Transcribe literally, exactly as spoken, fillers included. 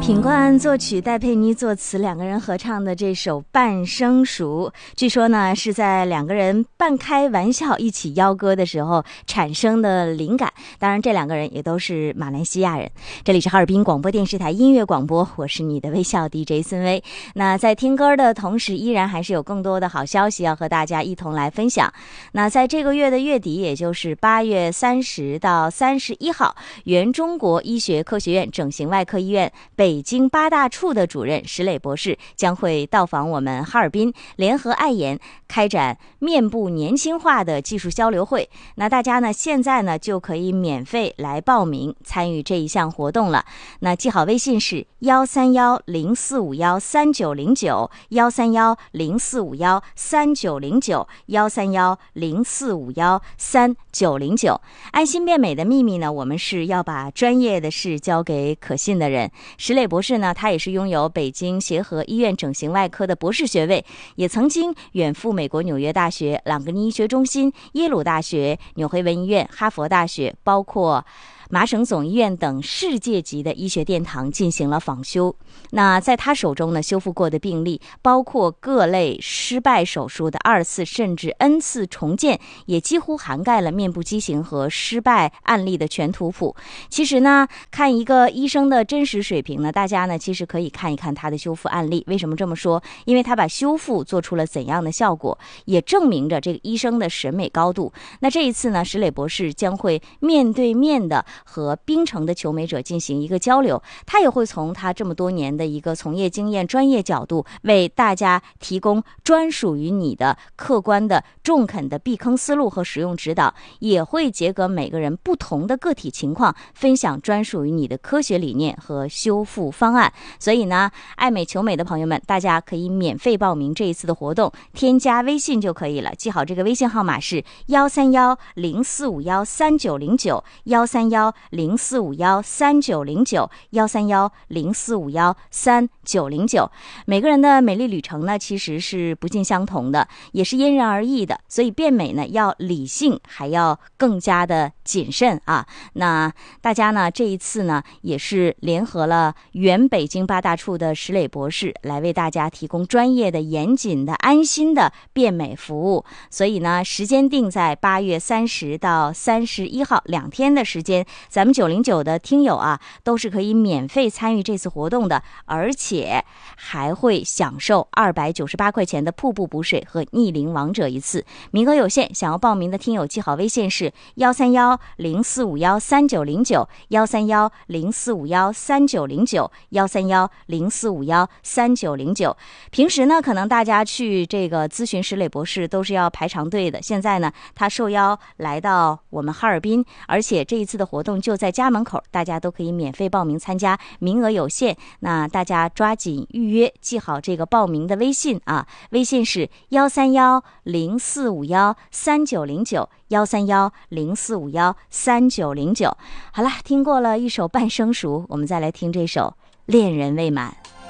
品冠作曲，戴佩妮作词，两个人合唱的这首《半生熟》，据说呢是在两个人半开玩笑一起邀歌的时候产生的灵感。当然，这两个人也都是马来西亚人。这里是哈尔滨广播电视台音乐广播，我是你的微笑 D J 孙薇。那在听歌的同时，依然还是有更多的好消息要和大家一同来分享。那在这个月的月底，也就是八月三十到三十一号，原中国医学科学院整形外科医院北京八大处的主任石磊博士将会到访我们哈尔滨，联合爱颜开展面部年轻化的技术交流会。那大家呢现在呢就可以免费来报名参与这一项活动了。那记好微信是幺三幺零四五幺三九零九幺三幺零四五幺三九零九幺三幺零四五幺三九零九。爱心变美的秘密呢，我们是要把专业的事交给可信的人。石磊博士呢，他也是拥有北京协和医院整形外科的博士学位，也曾经远赴美国纽约大学、朗格尼医学中心、耶鲁大学、纽黑文医院、哈佛大学，包括麻省总医院等世界级的医学殿堂进行了访修。那在他手中呢，修复过的病例包括各类失败手术的二次甚至 N 次重建，也几乎涵盖了面部畸形和失败案例的全图谱。其实呢，看一个医生的真实水平呢，大家呢其实可以看一看他的修复案例。为什么这么说？因为他把修复做出了怎样的效果，也证明着这个医生的审美高度。那这一次呢，石磊博士将会面对面的和槟城的求美者进行一个交流，他也会从他这么多年的一个从业经验、专业角度，为大家提供专属于你的客观的中肯的避坑思路和使用指导，也会结合每个人不同的个体情况，分享专属于你的科学理念和修复方案。所以呢，爱美求美的朋友们，大家可以免费报名这一次的活动，添加微信就可以了。记好这个微信号码是幺三幺零四五幺三九零九幺三幺零四五幺三九零九幺三幺零四五幺三九零九。每个人的美丽旅程呢，其实是不尽相同的，也是因人而异的，所以变美呢要理性，还要更加的谨慎啊。那大家呢这一次呢也是联合了原北京八大处的石磊博士，来为大家提供专业的、严谨的、安心的变美服务。所以呢，时间定在八月三十到三十一号两天的时间，咱们九零九的听友啊，都是可以免费参与这次活动的，而且还会享受二百九十八块钱的瀑布补水和逆龄王者一次。名额有限，想要报名的听友记好微信是幺三幺零四五幺三九零九幺三幺零四五幺三九零九幺三幺零四五幺三九零九。平时呢，可能大家去这个咨询石磊博士都是要排长队的，现在呢，他受邀来到我们哈尔滨，而且这一次的活动就在家门口，大家都可以免费报名参加，名额有限，那大家抓紧预约，记好这个报名的微信啊，微信是幺三幺零四五幺三九零九幺三幺零四五幺三九零九。好了，听过了一首《半生熟》，我们再来听这首《恋人未满》。